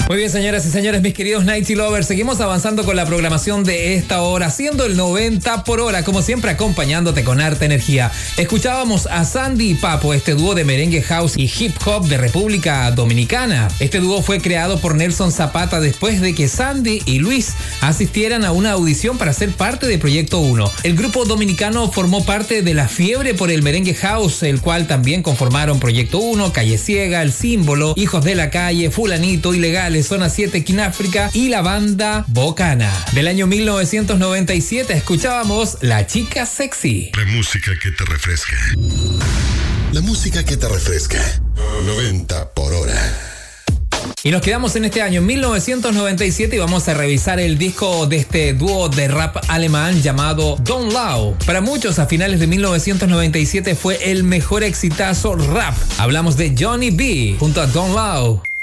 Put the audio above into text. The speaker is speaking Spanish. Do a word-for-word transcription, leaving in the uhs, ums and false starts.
Muy bien, señoras y señores, mis queridos Nighty Lovers, seguimos avanzando con la programación de esta hora, siendo el noventa por hora, como siempre acompañándote con harta energía. Escuchábamos a Sandy y Papo, este dúo de merengue house y hip hop de República Dominicana. Este dúo fue creado por Nelson Zapata después de que Sandy y Luis asistieran a una audición para ser parte de Proyecto uno. El grupo dominicano formó parte de la fiebre por el merengue house, el cual también conformaron Proyecto uno, Calle Ciega, El Símbolo, Hijos de la Calle, Fulanito, Ilegales, Zona siete, Kináfrica y la banda Bocana. Del año mil novecientos noventa y siete escuchábamos La Chica Sexy. La música que te refresca. La música que te refresca. noventa por hora. Y nos quedamos en este año mil novecientos noventa y siete y vamos a revisar el disco de este dúo de rap alemán llamado Don Lau. Para muchos, a finales de mil novecientos noventa y siete fue el mejor exitazo rap. Hablamos de Johnny B junto a Don Lau.